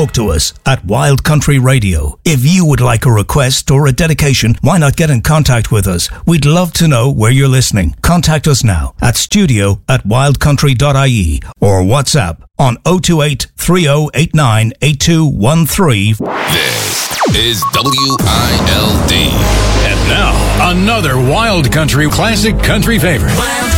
talk to us at Wild Country Radio. If you would like a request or a dedication, why not get in contact with us? We'd love to know where you're listening. Contact us now at studio@wildcountry.ie or WhatsApp on 028 3089 8213. This is WILD. And now, another Wild Country classic country favorite.